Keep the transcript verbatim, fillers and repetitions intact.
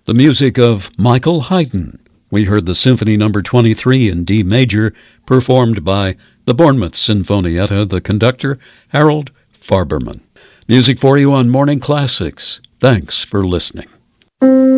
the music of Michael Haydn. We heard the Symphony Number twenty-three in D major, performed by the Bournemouth Sinfonietta, the conductor, Harold Farberman. Music for you on Morning Classics. Thanks for listening.